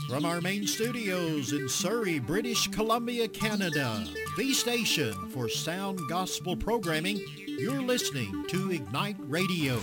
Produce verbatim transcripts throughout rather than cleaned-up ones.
From our main studios in Surrey, British Columbia, Canada, the station for sound gospel programming, you're listening to Ignite Radio.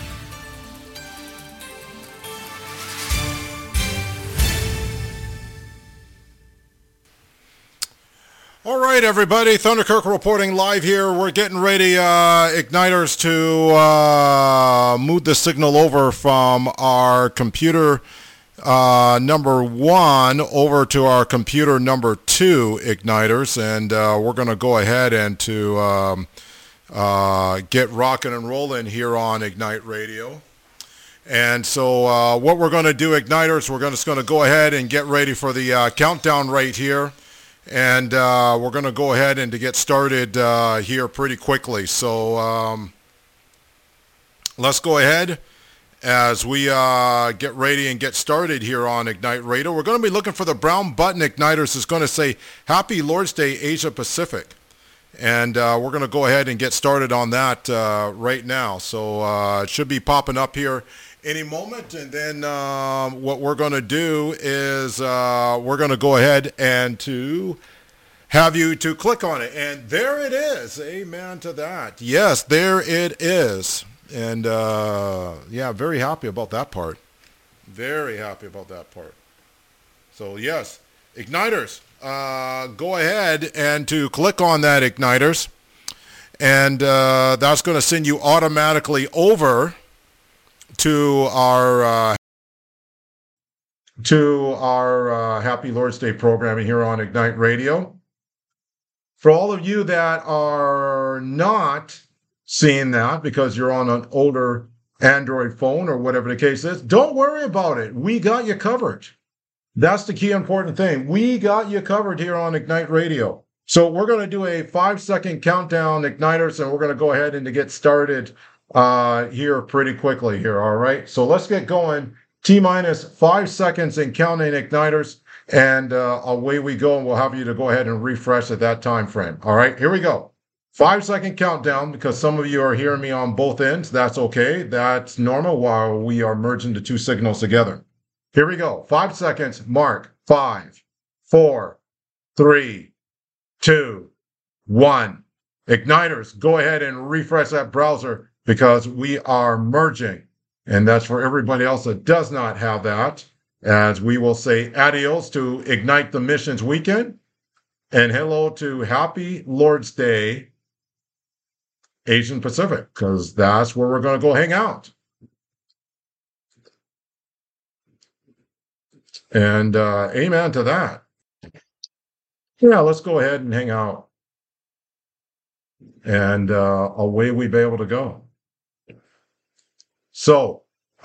All right, everybody. Thunderkirk reporting live here. We're getting ready, uh, Igniters, to uh, move the signal over from our computer uh, number one over to our computer number two, Igniters. And uh, we're going to go ahead and to um, uh, get rocking and rolling here on Ignite Radio. And so uh, what we're going to do, Igniters, we're gonna, just going to go ahead and get ready for the uh, countdown right here. And uh, we're going to go ahead and to get started uh, here pretty quickly. So um, let's go ahead as we uh, get ready and get started here on Ignite Radio. We're going to be looking for the brown button, Igniters. It's going to say Happy Lord's Day Asia Pacific. And uh, we're going to go ahead and get started on that uh, right now. So uh, it should be popping up here any moment, and then uh, what we're going to do is uh, we're going to go ahead and to have you to click on it, and there it is. Amen to that. Yes, there it is. And uh, yeah, very happy about that part. Very happy about that part. So yes, Igniters, uh, go ahead and to click on that, Igniters, and uh, that's going to send you automatically over to our uh, to our uh, Happy Lord's Day programming here on Ignite Radio. For all of you that are not seeing that because you're on an older Android phone or whatever the case is, don't worry about it. We got you covered. That's the key important thing. We got you covered here on Ignite Radio. So we're going to do a five-second countdown, Igniters, and we're going to go ahead and to get started uh here pretty quickly here. All right, so let's get going. T minus five seconds and counting, Igniters, and uh away we go, and we'll have you to go ahead and refresh at that time frame. All right, here we go. Five second countdown, because some of you are hearing me on both ends. That's okay, that's normal while we are merging the two signals together. Here we go. Five seconds. Mark. Five, four, three, two, one. Igniters, go ahead and refresh that browser, because we are merging. And that's for everybody else that does not have that, as we will say adios to Ignite the Missions Weekend, and hello to Happy Lord's Day Asian Pacific, because that's where we're going to go hang out. And uh, amen to that. Yeah, let's go ahead and hang out. And uh, away we be able to go. So,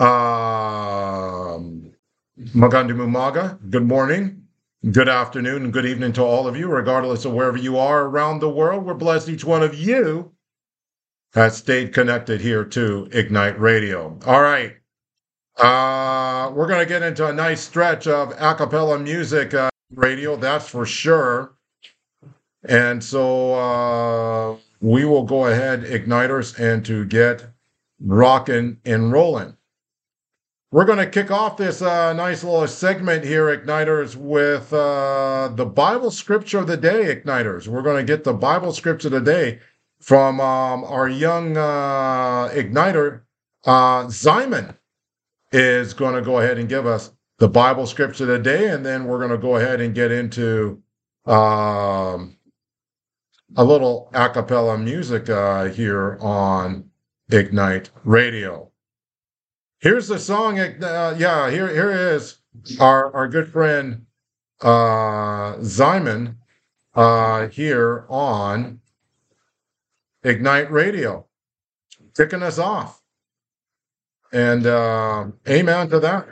um, Magandang umaga, good morning, good afternoon, and good evening to all of you, regardless of wherever you are around the world. We're blessed each one of you has stayed connected here to Ignite Radio. All right, uh, we're going to get into a nice stretch of a cappella music uh, radio, that's for sure. And so uh, we will go ahead, Igniters, and to get rocking and rolling. We're going to kick off this uh, nice little segment here, Igniters, with uh, the Bible scripture of the day, Igniters. We're going to get the Bible scripture of the day from um, our young uh, Igniter, uh, Simon, is going to go ahead and give us the Bible scripture of the day, and then we're going to go ahead and get into um, a little a cappella music uh, here on Ignite Radio. Here's the song. Uh, yeah, here here is our our good friend uh, Simon uh, here on Ignite Radio, kicking us off. And uh, amen to that.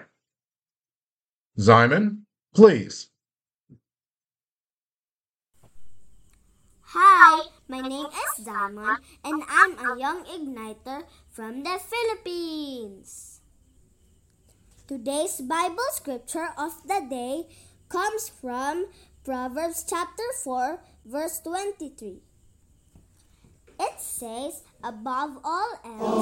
Simon, please. Hi, my name is Zaman, and I'm a young igniter from the Philippines. Today's Bible scripture of the day comes from Proverbs chapter four, verse twenty-three. It says, above all else,